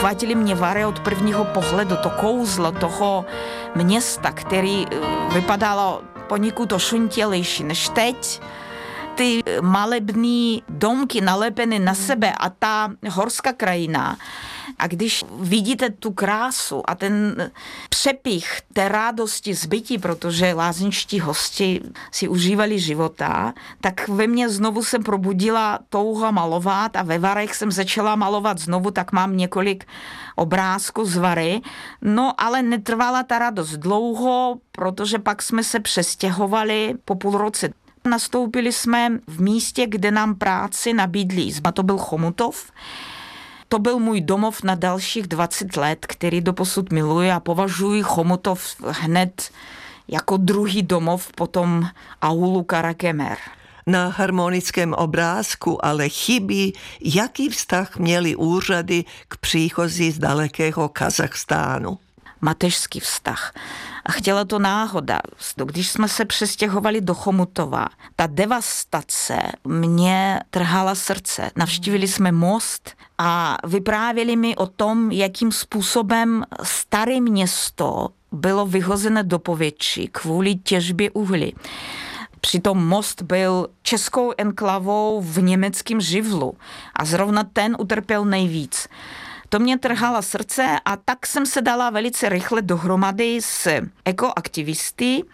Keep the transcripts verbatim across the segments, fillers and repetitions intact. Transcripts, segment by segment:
uchvátili mě Vary od prvního pohledu, to kouzlo toho města, který vypadalo poněkud ošuntělejší než teď. Ty malebný domky nalepeny na sebe a ta horská krajina. A když vidíte tu krásu a ten přepich té radosti z bytí, protože lázeňští hosti si užívali života, tak ve mně znovu se probudila touha malovat a ve Varech jsem začala malovat znovu, tak mám několik obrázků z Vary. No ale netrvala ta radost dlouho, protože pak jsme se přestěhovali po půl roce. Nastoupili jsme v místě, kde nám práci nabídli. A to byl Chomutov. To byl můj domov na dalších dvacet let, který doposud miluji a považuji Chomutov hned jako druhý domov po tom aulu Karakemer. Na harmonickém obrázku ale chybí, jaký vztah měli úřady k příchozí z dalekého Kazachstánu. Mateřský vztah. A chtěla to náhoda. Když jsme se přestěhovali do Chomutova, ta devastace mě trhala srdce. Navštívili jsme most a vyprávěli mi o tom, jakým způsobem staré město bylo vyhozené do povětří kvůli těžbě uhlí. Přitom most byl českou enklavou v německém živlu a zrovna ten utrpěl nejvíc. To mě trhalo srdce a tak jsem se dala velice rychle dohromady s ekoaktivisty.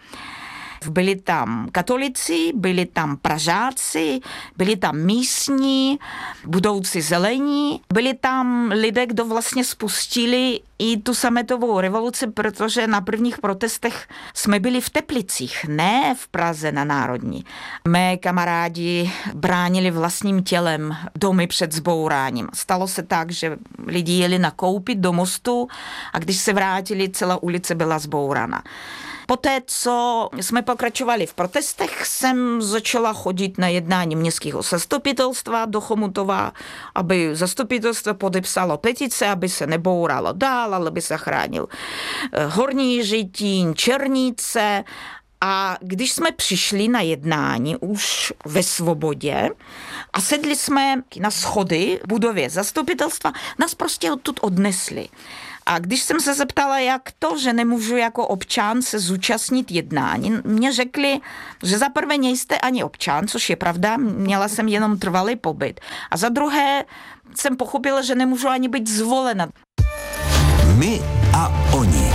Byli tam katolici, byli tam Pražáci, byli tam místní, budoucí zelení, byli tam lidé, kdo vlastně spustili i tu sametovou revoluci, protože na prvních protestech jsme byli v Teplicích, ne v Praze na Národní. Mé kamarádi bránili vlastním tělem domy před zbouráním. Stalo se tak, že lidi jeli nakoupit do mostu a když se vrátili, celá ulice byla zbourána. Poté, co jsme pokračovali v protestech, jsem začala chodit na jednání městského zastupitelstva do Chomutova, aby zastupitelstvo podepsalo petice, aby se nebouralo dál, ale aby se chránil Horní Jiřetín, Černice. A když jsme přišli na jednání už ve Svobodě a sedli jsme na schody v budově zastupitelstva, nás prostě odtud odnesli. A když jsem se zeptala, jak to, že nemůžu jako občan se zúčastnit jednání, mě řekli, že za prvé nejste ani občan, což je pravda, měla jsem jenom trvalý pobyt. A za druhé jsem pochopila, že nemůžu ani být zvolena. My a oni.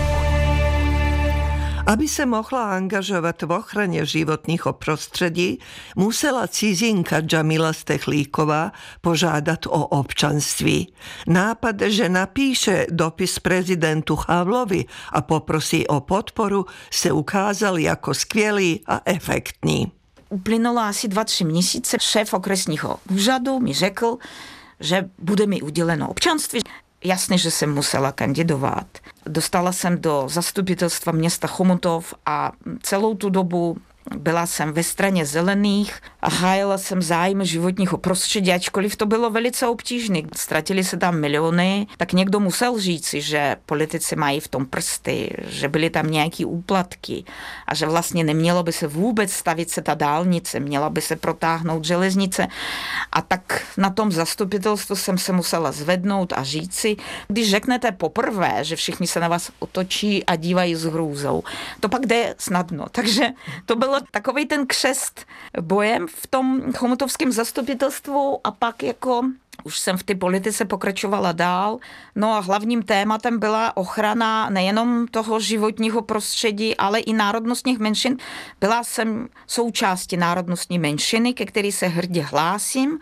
Aby se mohla angažovat v ochraně životního prostředí, musela cizinka Džamila Stechlíková požádat o občanství. Nápad, že napíše dopis prezidentu Havlovi a poprosí o podporu, se ukázal jako skvělý a efektní. Uplynulo asi dva, tři měsíce. Šéf okresního úřadu mi řekl, že bude mi uděleno občanství. Jasně, že jsem musela kandidovat. Dostala jsem do zastupitelstva města Chomutov a celou tu dobu byla jsem ve straně zelených a hájila jsem zájmy životního prostředí, ačkoliv to bylo velice obtížné. Ztratili se tam miliony, tak někdo musel říci, že politici mají v tom prsty, že byly tam nějaké úplatky a že vlastně nemělo by se vůbec stavit se ta dálnice, měla by se protáhnout železnice. A tak na tom zastupitelstvu jsem se musela zvednout a říci, když řeknete poprvé, že všichni se na vás otočí a dívají s hrůzou, to pak jde snadno. Takže to bylo takovej ten křest bojem v tom chomutovském zastupitelstvu a pak jako už jsem v té politice pokračovala dál. No a hlavním tématem byla ochrana nejenom toho životního prostředí, ale i národnostních menšin. Byla jsem součástí národnostní menšiny, ke který se hrdě hlásím.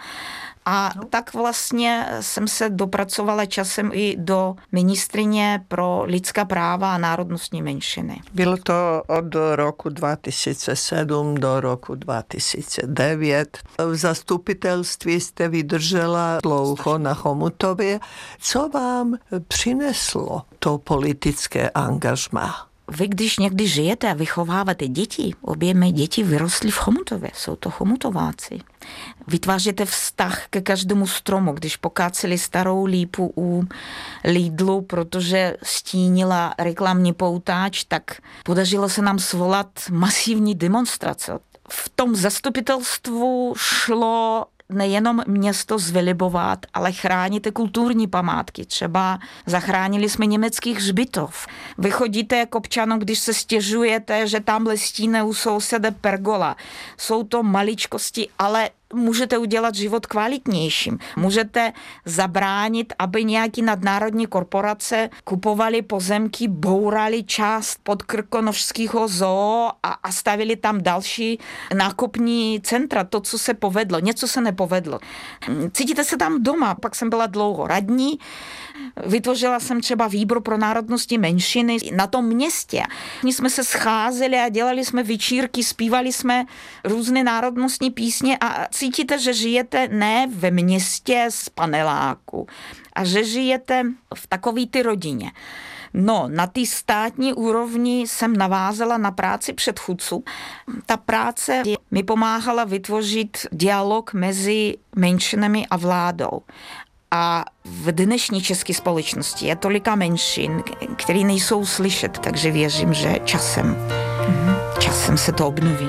A no. tak vlastně jsem se dopracovala časem i do ministryně pro lidská práva a národnostní menšiny. Bylo to od roku dva tisíce sedm do roku dva tisíce devět. V zastupitelství jste vydržela dlouho na Chomutově. Co vám přineslo to politické angažmá? Vy, když někdy žijete a vychováváte děti, obě mé děti vyrostly v Chomutově, jsou to Chomutováci. Vytváříte vztah ke každému stromu, když pokáceli starou lípu u Lidlu, protože stínila reklamní poutáč, tak podařilo se nám svolat masivní demonstrace. V tom zastupitelstvu šlo nejenom město zvylibovat, ale chránit kulturní památky. Třeba zachránili jsme německý hřbitov. Vy chodíte jako občanom, když se stěžujete, že tamhle stíne u souseda pergola. Jsou to maličkosti, ale můžete udělat život kvalitnějším. Můžete zabránit, aby nějaký nadnárodní korporace kupovali pozemky, bourali část podkrkonošského zoo a, a stavili tam další nákupní centra. To, co se povedlo. Něco se nepovedlo. Cítíte se tam doma. Pak jsem byla dlouho radní. Vytvořila jsem třeba výbor pro národnosti menšiny na tom městě. My jsme se scházeli a dělali jsme večírky, zpívali jsme různé národnostní písně a cítíte, že žijete ne ve městě z paneláku a že žijete v takové ty rodině. No, na té státní úrovni jsem navázala na práci předchůdců. Ta práce mi pomáhala vytvořit dialog mezi menšinami a vládou. A v dnešní české společnosti je tolika menšin, které nejsou slyšet, takže věřím, že časem, časem se to obnoví.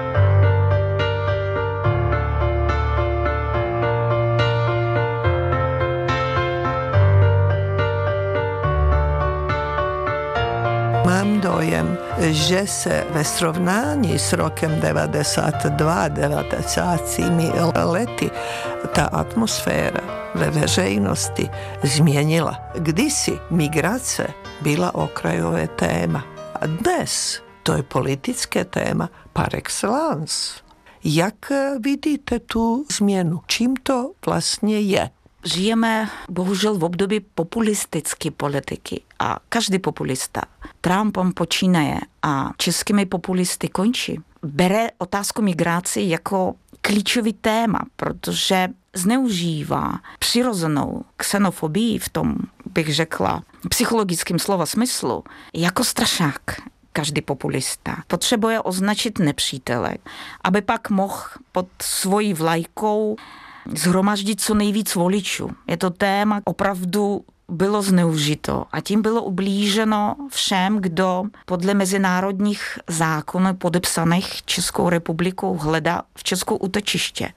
Mám dojem, že se ve srovnání s rokem devadesát dva devadesátými lety ta atmosféra ve veřejnosti změnila. Kdysi migrace byla okrajové téma a dnes to je politické téma par excellence. Jak vidíte tu změnu? Čím to vlastně je? Žijeme bohužel v období populistické politiky a každý populista, Trumpem počínaje a českými populisty končí, bere otázku migrace jako klíčový téma, protože zneužívá přirozenou xenofobii v tom, bych řekla, psychologickém slova smyslu, jako strašák. Každý populista potřebuje označit nepřítele, aby pak mohl pod svojí vlajkou zhromaždit co nejvíc voličů. Je to téma, opravdu bylo zneužito a tím bylo ublíženo všem, kdo podle mezinárodních zákonů podepsaných Českou republikou hledá v Česku útočiště.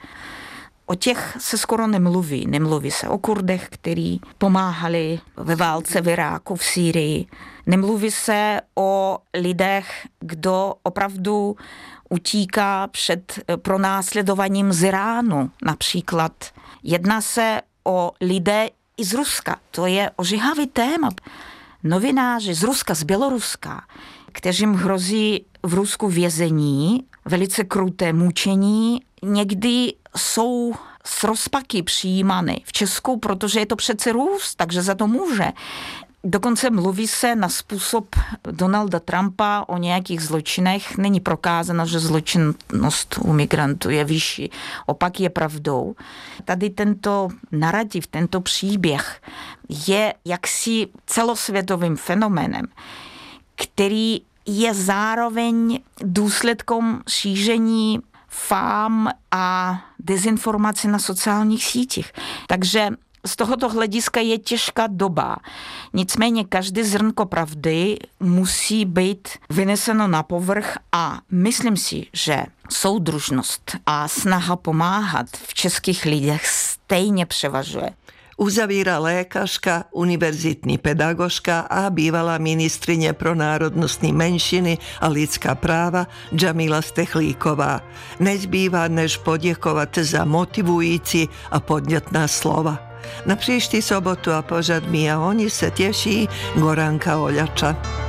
O těch se skoro nemluví. Nemluví se o Kurdech, kteří pomáhali ve válce v Iráku, v Sýrii. Nemluví se o lidech, kdo opravdu utíká před pronásledovaním z Iránu. Například jedná se o lidé i z Ruska. To je ožehavý téma. Novináři z Ruska, z Běloruska, kteřím hrozí v Rusku vězení, velice kruté mučení, někdy jsou s rozpaky přijímány v Česku, protože je to přece Rus, takže za to může. Dokonce mluví se na způsob Donalda Trumpa o nějakých zločinech. Není prokázáno, že zločinnost u migrantů je vyšší. Opak je pravdou. Tady tento narrativ, tento příběh je jaksi celosvětovým fenoménem, který je zároveň důsledkem šíření fám a dezinformací na sociálních sítích. Takže z tohoto hlediska je těžká doba. Nicméně každý zrnko pravdy musí být vyneseno na povrch a myslím si, že soudružnost a snaha pomáhat v českých lidech stejně převažuje. Uzavíra lékařka, univerzitní pedagožka a bývalá ministrině pro národnostní menšiny a lidská práva Džamila Stechlíková. Nezbývá než poděkovat za motivující a podnětná slova. Na příští sobotu a pořad My a oni se těší Goranka Oljača.